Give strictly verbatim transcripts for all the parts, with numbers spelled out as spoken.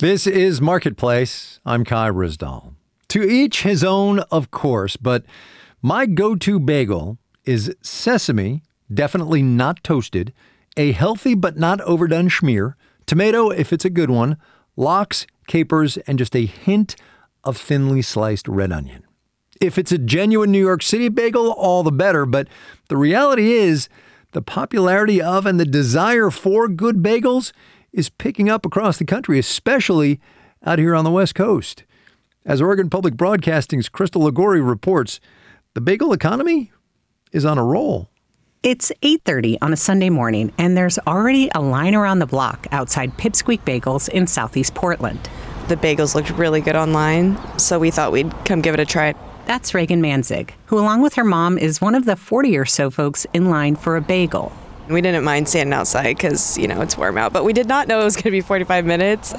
This is Marketplace. I'm Kai Ryssdal. To each his own, of course, but my go-to bagel is sesame, definitely not toasted, a healthy but not overdone schmear, tomato if it's a good one, lox, capers, and just a hint of thinly sliced red onion. If it's a genuine New York City bagel, all the better, but the reality is the popularity of and the desire for good bagels is picking up across the country, especially out here on the West Coast. As Oregon Public Broadcasting's Crystal Ligori reports, the bagel economy is on a roll. It's eight thirty on a Sunday morning, and there's already a line around the block outside Pipsqueak Bagels in southeast Portland. The bagels looked really good online, so we thought we'd come give it a try. That's Reagan Manzig, who along with her mom is one of the forty or so folks in line for a bagel. We didn't mind standing outside because, you know, it's warm out, but we did not know it was going to be forty-five minutes.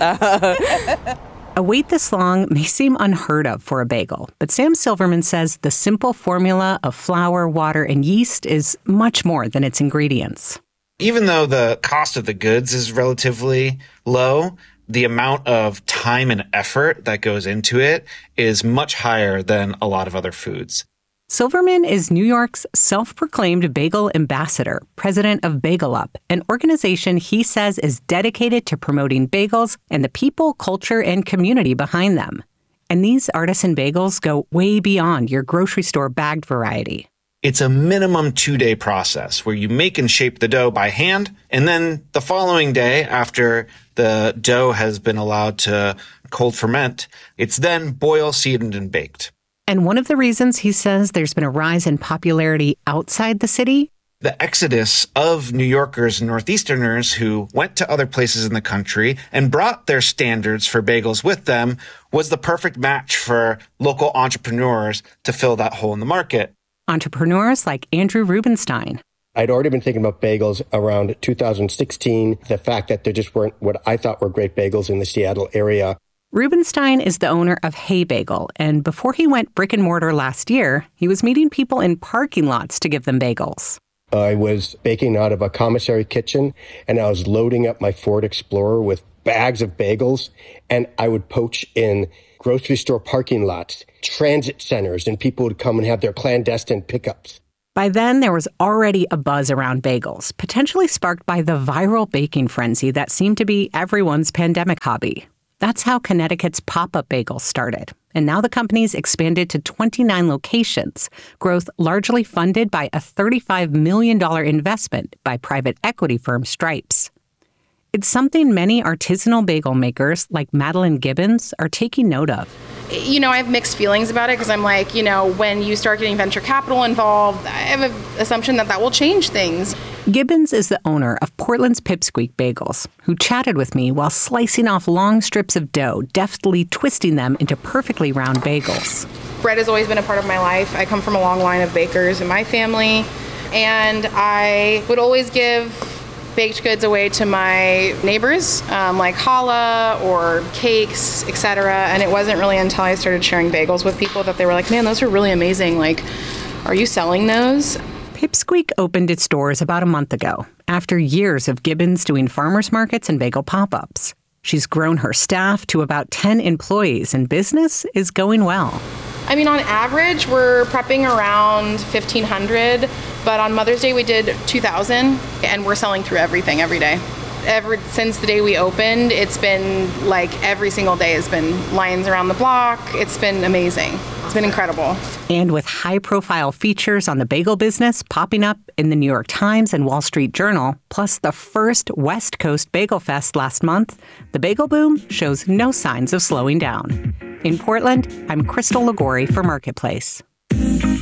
Uh, A wait this long may seem unheard of for a bagel, but Sam Silverman says the simple formula of flour, water, and yeast is much more than its ingredients. Even though the cost of the goods is relatively low, the amount of time and effort that goes into it is much higher than a lot of other foods. Silverman is New York's self-proclaimed bagel ambassador, president of Bagel Up, an organization he says is dedicated to promoting bagels and the people, culture, and community behind them. And these artisan bagels go way beyond your grocery store bagged variety. It's a minimum two-day process where you make and shape the dough by hand, and then the following day, after the dough has been allowed to cold ferment, it's then boiled, seasoned, and baked. And one of the reasons he says there's been a rise in popularity outside the city? The exodus of New Yorkers and Northeasterners who went to other places in the country and brought their standards for bagels with them was the perfect match for local entrepreneurs to fill that hole in the market. Entrepreneurs like Andrew Rubenstein. I'd already been thinking about bagels around two thousand sixteen, the fact that there just weren't what I thought were great bagels in the Seattle area. Rubenstein is the owner of Hey Bagel, and before he went brick and mortar last year, he was meeting people in parking lots to give them bagels. I was baking out of a commissary kitchen, and I was loading up my Ford Explorer with bags of bagels, and I would poach in grocery store parking lots, transit centers, and people would come and have their clandestine pickups. By then, there was already a buzz around bagels, potentially sparked by the viral baking frenzy that seemed to be everyone's pandemic hobby. That's how Connecticut's Pop-Up Bagels started. And now the company's expanded to twenty-nine locations, growth largely funded by a thirty-five million dollars investment by private equity firm Stripes. It's something many artisanal bagel makers like Madeline Gibbons are taking note of. You know, I have mixed feelings about it because I'm like, you know, when you start getting venture capital involved, I have an assumption that that will change things. Gibbons is the owner of Portland's Pipsqueak Bagels, who chatted with me while slicing off long strips of dough, deftly twisting them into perfectly round bagels. Bread has always been a part of my life. I come from a long line of bakers in my family, and I would always give baked goods away to my neighbors, um, like challah or cakes, et cetera. And it wasn't really until I started sharing bagels with people that they were like, man, those are really amazing. Like, are you selling those? Pipsqueak opened its doors about a month ago, after years of Gibbons doing farmers markets and bagel pop-ups. She's grown her staff to about ten employees, and business is going well. I mean, on average, we're prepping around fifteen hundred, but on Mother's Day we did two thousand, and we're selling through everything every day. Ever since the day we opened, it's been like every single day has been lines around the block. It's been amazing. It's been incredible. And with high-profile features on the bagel business popping up in the New York Times and Wall Street Journal, plus the first West Coast Bagel Fest last month, the bagel boom shows no signs of slowing down. In Portland, I'm Crystal Ligori for Marketplace.